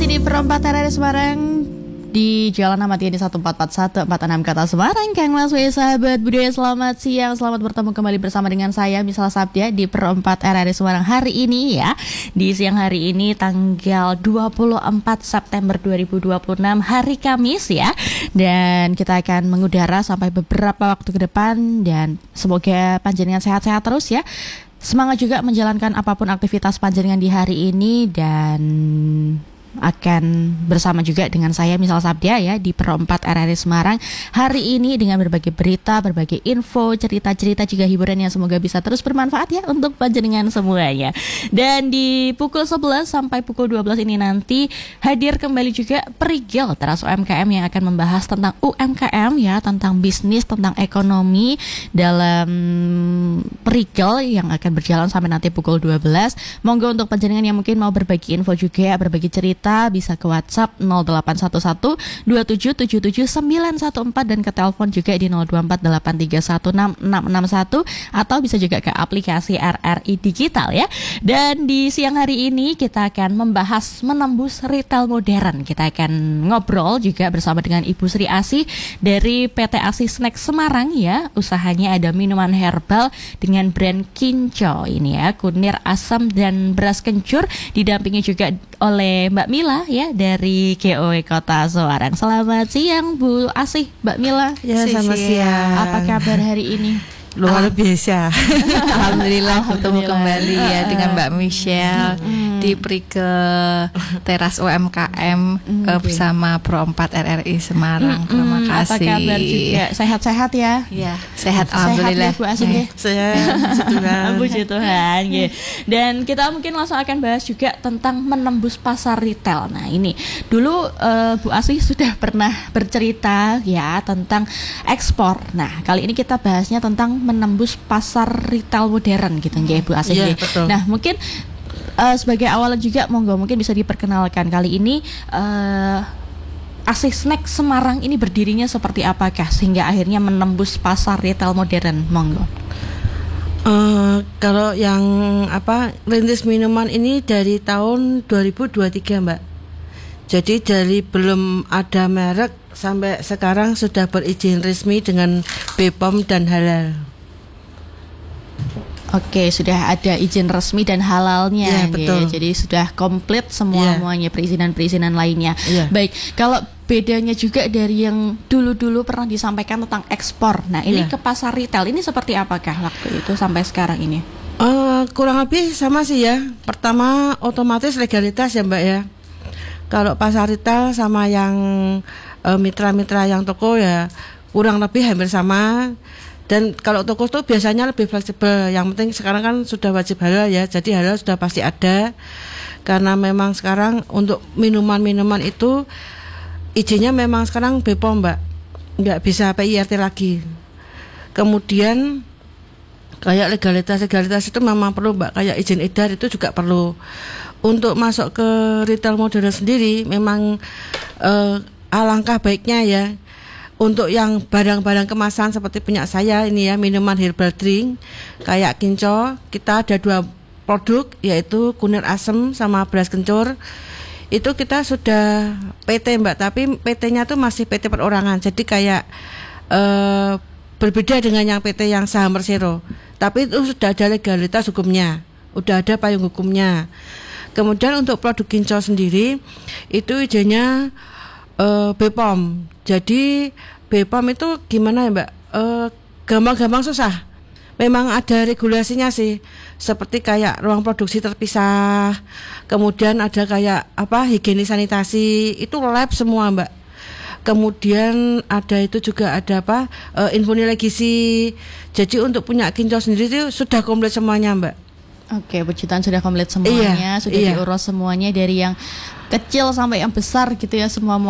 di Perempat RRI Semarang di Jalan Ahmad Yani 144146 Kota Semarang. Kang Mas W, sahabat budaya, selamat siang. Selamat bertemu kembali bersama dengan saya Misal Sabdia di Perempat RRI Semarang hari ini ya. Di siang hari ini tanggal 24 September 2026 hari Kamis ya. Dan kita akan mengudara sampai beberapa waktu ke depan dan semoga panjenengan sehat-sehat terus ya. Semangat juga menjalankan apapun aktivitas panjenengan di hari ini dan akan bersama juga dengan saya Misal Sabdia ya di Perempat RRI Semarang hari ini dengan berbagai berita, berbagai info, cerita-cerita juga hiburan yang semoga bisa terus bermanfaat ya untuk panjenengan semuanya. Dan di pukul 11 sampai pukul 12 ini nanti hadir kembali juga Perigel Teras UMKM yang akan membahas tentang UMKM ya, tentang bisnis, tentang ekonomi dalam Perigel yang akan berjalan sampai nanti pukul 12. Monggo untuk panjenengan yang mungkin mau berbagi info juga, berbagi cerita bisa ke WhatsApp 0811 2777914 dan ke telepon juga di 0248316661 atau bisa juga ke aplikasi RRI Digital ya. Dan di siang hari ini kita akan membahas menembus retail modern. Kita akan ngobrol juga bersama dengan Ibu Sri Asih dari PT Asih Snack Semarang ya. Usahanya ada minuman herbal dengan brand Kinco ini ya, kunir asam dan beras kencur, didampingi juga oleh Mbak Mila ya dari GOW Kota Semarang. Selamat siang Bu Asih, Mbak Mila. Ya, selamat siang. Apa kabar hari ini? Luar biasa. Alhamdulillah bertemu kembali ya dengan Mbak Michelle di Perigel Teras UMKM bersama Perempat RRI Semarang. Terima kasih. Apa kabar juga? Sehat-sehat ya? Ya, sehat alhamdulillah. Sehat ya Bu Asih ya? Sehat. Puji Tuhan ya. Dan kita mungkin langsung akan bahas juga tentang menembus pasar retail. Nah ini dulu Bu Asih sudah pernah bercerita ya tentang ekspor. Nah kali ini kita bahasnya tentang menembus pasar retail modern gitu ya Bu Asih. Iya, betul. Nah mungkin sebagai awalan juga monggo mungkin bisa diperkenalkan kali ini Asih Snack Semarang ini berdirinya seperti apakah sehingga akhirnya menembus pasar retail modern, monggo. Kalau yang rintis minuman ini dari tahun 2023 Mbak. Jadi dari belum ada merek sampai sekarang sudah berizin resmi dengan BPOM dan halal. Oke, sudah ada izin resmi dan halalnya ya, betul. Jadi sudah komplit semuanya perizinan-perizinan lainnya. Ya. Baik, kalau bedanya juga dari yang dulu-dulu pernah disampaikan tentang ekspor. Nah, ini ke pasar retail ini seperti apakah waktu itu sampai sekarang ini? Kurang lebih sama sih ya. Pertama otomatis legalitas ya Mbak ya. Kalau pasar retail sama yang mitra-mitra yang toko ya kurang lebih hampir sama. Dan kalau toko itu biasanya lebih fleksibel. Yang penting sekarang kan sudah wajib halal ya. Jadi halal sudah pasti ada. Karena memang sekarang untuk minuman-minuman itu izinnya memang sekarang BPOM Mbak. Nggak bisa PIRT lagi. Kemudian kayak legalitas itu memang perlu Mbak. Kayak izin edar itu juga perlu. Untuk masuk ke retail modern sendiri memang alangkah baiknya ya. Untuk yang barang-barang kemasan seperti punya saya ini ya, minuman herbal drink kayak Kinco, kita ada 2 produk yaitu kunir asem sama beras kencur. Itu kita sudah PT Mbak, tapi PT-nya tuh masih PT perorangan. Jadi kayak berbeda dengan yang PT yang saham Persero. Tapi itu sudah ada legalitas hukumnya, udah ada payung hukumnya. Kemudian untuk produk Kinco sendiri itu izinnya BPOM. Jadi BPOM itu gimana ya Mbak? Gampang-gampang susah. Memang ada regulasinya sih. Seperti kayak ruang produksi terpisah. Kemudian ada kayak higienis sanitasi. Itu lab semua Mbak. Kemudian ada itu juga ada infolegisi. Jadi untuk punya Kinco sendiri itu sudah komplit semuanya Mbak. Oke, puji Tuhan sudah komplit semuanya, sudah diurus semuanya dari yang kecil sampai yang besar gitu ya, semua